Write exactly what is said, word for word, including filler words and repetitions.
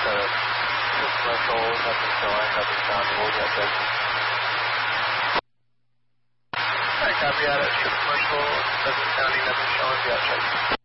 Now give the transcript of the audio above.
uh, ship commercial, nothing showing, nothing soundable yet, then. Alright, copy that, ship commercial, nothing sounding, nothing showing yet, check.